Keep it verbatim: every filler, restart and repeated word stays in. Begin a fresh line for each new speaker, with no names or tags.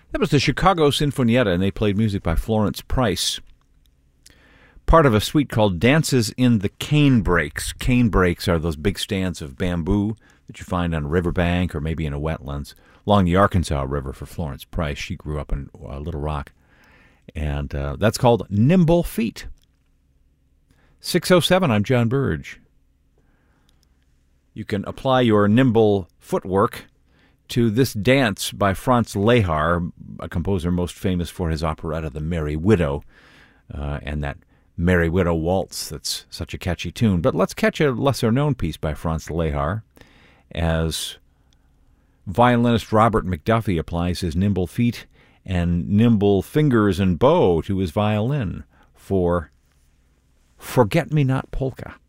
That was the Chicago Sinfonietta, and they played music by Florence Price. Part of a suite called Dances in the Cane Breaks. Cane breaks are those big stands of bamboo that you find on a riverbank or maybe in a wetlands along the Arkansas River for Florence Price. She grew up in uh, Little Rock. And uh, that's called Nimble Feet. six oh seven, I'm John Burge. You can apply your nimble footwork to this dance by Franz Lehar, a composer most famous for his operetta The Merry Widow, uh, and that Merry Widow Waltz that's such a catchy tune. But let's catch a lesser-known piece by Franz Lehar as violinist Robert McDuffie applies his nimble feet and nimble fingers and bow to his violin for Forget-Me-Not Polka.